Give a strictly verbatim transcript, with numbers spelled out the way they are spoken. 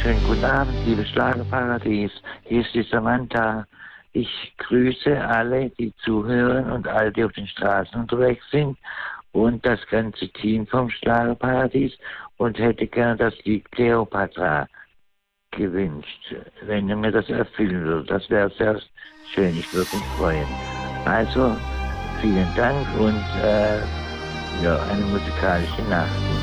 schönen guten Abend, liebe Schlagerparadies. Hier ist die Samantha. Ich grüße alle, die zuhören und alle, die auf den Straßen unterwegs sind und das ganze Team vom Schlagerparadies und hätte gerne das Lied Cleopatra gewünscht, wenn ihr mir das erfüllen würdet. Das wäre sehr schön, ich würde mich freuen. Also, vielen Dank und äh, ja, eine musikalische Nacht.